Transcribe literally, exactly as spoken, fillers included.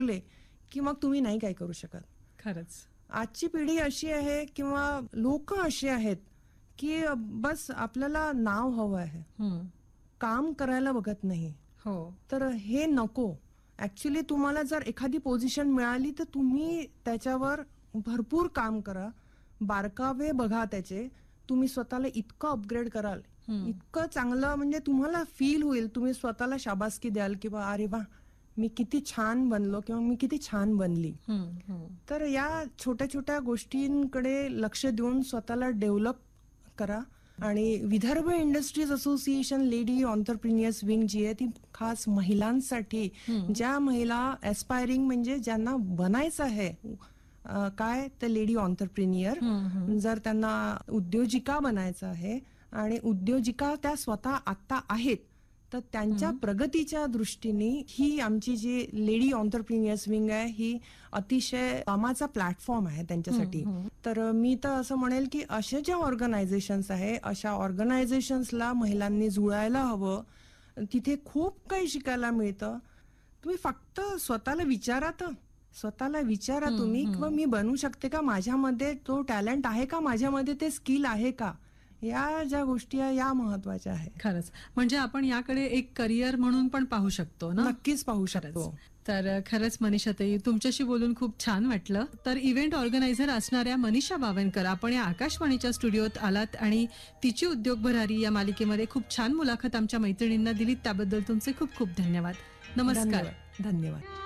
विसरले की मग तुम्ही नाही काय करू शकत. खरंच आजची पिढी अशी आहे किंवा लोक अशी आहेत की बस आपल्याला नाव हवं आहे, हम्म. काम करायला बघत नाही. हो तर हे नको. ऍक्च्युली तुम्हाला जर एखादी पोझिशन मिळाली तर तुम्ही त्याच्यावर भरपूर काम करा, बारकावे बघा त्याचे. तुम्ही स्वतःला इतकं अपग्रेड कराल, हम्म. इतकं चांगलं, म्हणजे तुम्हाला फील होईल, तुम्ही स्वतःला शाबासकी द्याल की बा अरे वा मी किती छान बनलो किंवा मी किती छान बनली. हम्म. हम्म. तर या छोट्या छोट्या गोष्टींकडे लक्ष देऊन स्वतःला डेव्हलप करा. आणि Vidarbha industries association lady ऑन्टरप्रिनियर्स wing जी आहे ती खास महिलांसाठी, हम्म. ज्या महिला एस्पायरिंग म्हणजे ज्यांना बनायचं आहे अ, काय तर लेडी ऑन्टरप्रिनियर, हम्म. हम्म. जर त्यांना उद्योजिका बनायचं आहे आणि उद्योजिका त्या स्वतः आता आहेत, तर त्यांच्या हम्म. प्रगतीच्या दृष्टीने ही आमची जी लेडी ऑन्टरप्रिनियर्स विंग आहे ही अतिशय कामाचा प्लॅटफॉर्म आहे त्यांच्यासाठी. हम्म. तर मी तर असं म्हणेल की अशा ज्या ऑर्गनायझेशन्स आहे अशा ऑर्गनायझेशन्सला महिलांनी जुळायला हवं. तिथे खूप काही शिकायला मिळतं. तुम्ही फक्त स्वतःला विचारा, तर स्वतःला विचारा हम्म. तुम्ही हम्म. किंवा मी बनू शकते का, माझ्यामध्ये तो टॅलेंट आहे का, माझ्यामध्ये ते स्किल आहे का. या ज्या गोष्टी आहे या महत्वाच्या आहे. खरंच म्हणजे आपण याकडे एक करिअर म्हणून पण पाहू शकतो ना. नक्कीच पाहू शकतो. तर खरंच मनीषाताई तुमच्याशी बोलून खूप छान वाटलं. तर इव्हेंट ऑर्गनायझर असणाऱ्या मनीषा बावनकर आपण या आकाशवाणीच्या स्टुडिओत आलात आणि तिची उद्योग भरारी या मालिकेमध्ये खूप छान मुलाखत आमच्या मैत्रिणींना दिलीत, त्याबद्दल तुमचे खूप खूप धन्यवाद. नमस्कार. धन्यवाद. धन्यवाद.